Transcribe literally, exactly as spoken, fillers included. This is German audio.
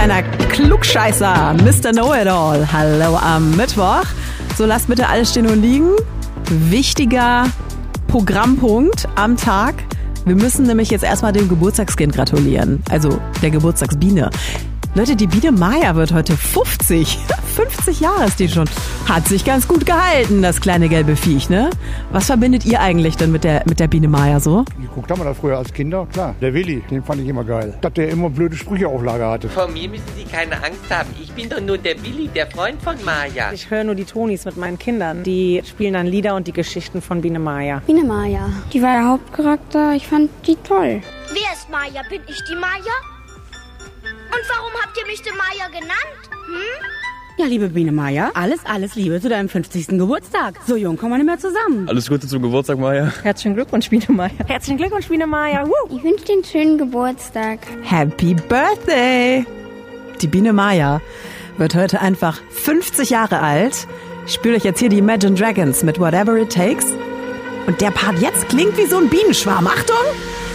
kleiner Klugscheißer, Mister Know-it-all. Hallo am Mittwoch. So, lasst bitte alles stehen und liegen. Wichtiger Programmpunkt am Tag. Wir müssen nämlich jetzt erstmal dem Geburtstagskind gratulieren. Also der Geburtstagsbiene. Leute, die Biene Maya wird heute fünfzig. fünfzig Jahre ist die schon. Hat sich ganz gut gehalten, das kleine gelbe Viech, ne? Was verbindet ihr eigentlich denn mit der, mit der Biene Maya so? Geguckt haben wir das früher als Kinder, klar. Der Willi, den fand ich immer geil. Dass der immer blöde Sprüche auf Lager hatte. Vor mir müssen Sie keine Angst haben. Ich bin doch nur der Willi, der Freund von Maya. Ich höre nur die Tonis mit meinen Kindern. Die spielen dann Lieder und die Geschichten von Biene Maya. Biene Maya. Die war der Hauptcharakter. Ich fand die toll. Wer ist Maya? Bin ich die Maya? Und warum habt ihr mich die Maya genannt? Hm? Ja, liebe Biene Maya, alles, alles Liebe zu deinem fünfzigsten Geburtstag. So jung kommen wir nicht mehr zusammen. Alles Gute zum Geburtstag, Maya. Herzlichen Glückwunsch, Biene Maya. Herzlichen Glückwunsch, Biene Maya. Woo. Ich wünsche dir einen schönen Geburtstag. Happy Birthday! Die Biene Maya wird heute einfach fünfzig Jahre alt. Ich spiele euch jetzt hier die Imagine Dragons mit Whatever It Takes. Und der Part jetzt klingt wie so ein Bienenschwarm. Achtung!